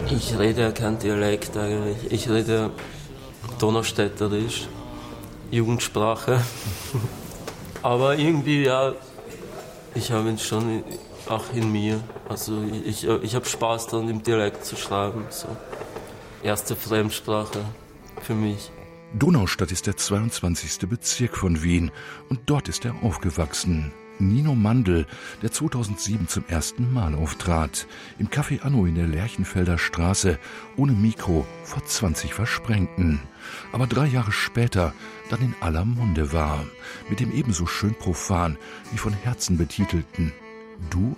Ich rede ja kein Dialekt eigentlich. Ich rede Donaustädterisch, Jugendsprache. Aber irgendwie, ja, ich habe ihn schon auch in mir. Also ich habe Spaß daran, im Dialekt zu schreiben. So. Erste Fremdsprache für mich. Donaustadt ist der 22. Bezirk von Wien und dort ist er aufgewachsen. Nino Mandl, der 2007 zum ersten Mal auftrat. Im Café Anno in der Lerchenfelder Straße, ohne Mikro, vor 20 Versprengten. Aber 3 Jahre später dann in aller Munde war. Mit dem ebenso schön profan wie von Herzen betitelten Du